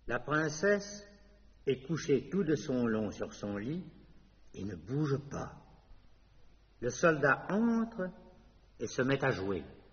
La princesse est couchée tout de son long sur son lit et ne bouge pas. Le soldat entre et se met à jouer.